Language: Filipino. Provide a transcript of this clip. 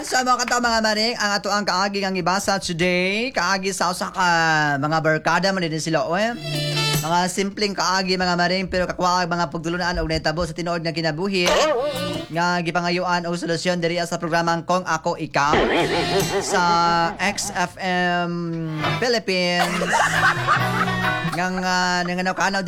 sa mga kato mga maring, ang ato ang kaagi ang ibasa today, kaagi sa usa ka mga barkada man din sila oy. Mga simpleng kaagi mga maring pero kakuha mga pagtulunan og nahitabo sa tinuod nga kinabuhi nga gipangayuan og solusyon diri sa programang Kung Ako Ikaw sa XFM Philippines nga nanganaw